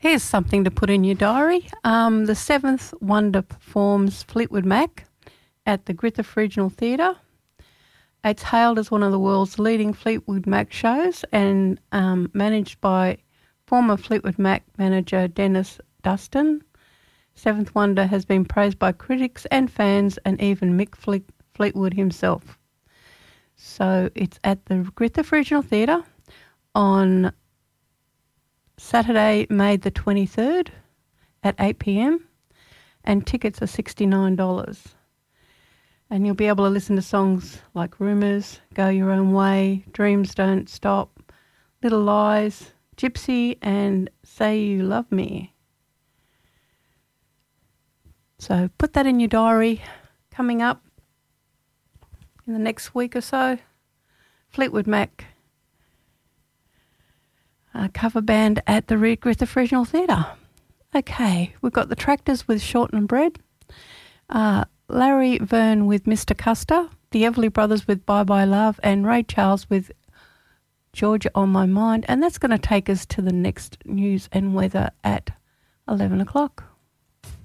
Here's something to put in your diary. The Seventh Wonder performs Fleetwood Mac at the Griffith Regional Theatre. It's hailed as one of the world's leading Fleetwood Mac shows and managed by former Fleetwood Mac manager Dennis Dustin. Seventh Wonder has been praised by critics and fans and even Mick Fleetwood himself. So it's at the Griffith Regional Theatre on Saturday, May the 23rd at 8 p.m. and tickets are $69. And you'll be able to listen to songs like Rumours, Go Your Own Way, Dreams Don't Stop, Little Lies, Gypsy and Say You Love Me. So put that in your diary. Coming up in the next week or so, Fleetwood Mac cover band at the Griffith Regional Theatre. Okay, we've got the Tractors with Shorten Bread, Larry Verne with Mr. Custer, the Everly Brothers with Bye Bye Love, and Ray Charles with Georgia on My Mind. And that's going to take us to the next news and weather at 11 o'clock.